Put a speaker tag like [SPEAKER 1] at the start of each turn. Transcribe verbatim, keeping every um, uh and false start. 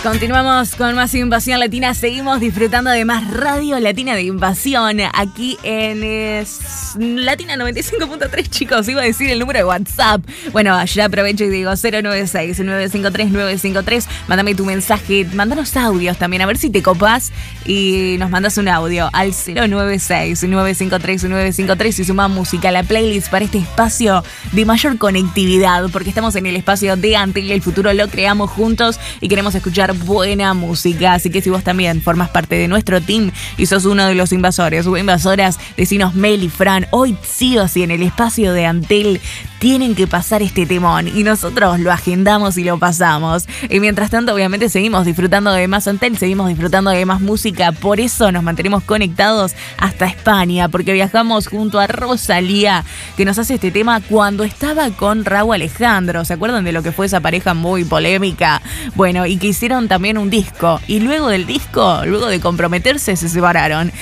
[SPEAKER 1] Continuamos con más Invasión Latina. Seguimos disfrutando de más Radio Latina de Invasión aquí en eh, Latina noventa y cinco punto tres, chicos. Iba a decir el número de WhatsApp. Bueno, ya aprovecho y digo cero nueve seis, nueve cinco tres, nueve cinco tres. Mándame tu mensaje, mándanos audios también, a ver si te copás y nos mandas un audio al cero nueve seis, nueve cinco tres, nueve cinco tres y suma música a la playlist para este espacio de mayor conectividad, porque estamos en el espacio de Antel y el futuro lo creamos juntos y queremos escuchar buena música. Así que si vos también formas parte de nuestro team y sos uno de los invasores o invasoras, decinos Mel y Fran, hoy sí o sí en el espacio de Antel tienen que pasar este temón y nosotros lo agendamos y lo pasamos. Y mientras tanto, obviamente, seguimos disfrutando de más Antel, seguimos disfrutando de más música. Por eso nos mantenemos conectados hasta España, porque viajamos junto a Rosalía, que nos hace este tema cuando estaba con Rauw Alejandro. ¿Se acuerdan de lo que fue esa pareja muy polémica? Bueno, y que hicieron también un disco. Y luego del disco, luego de comprometerse, se separaron.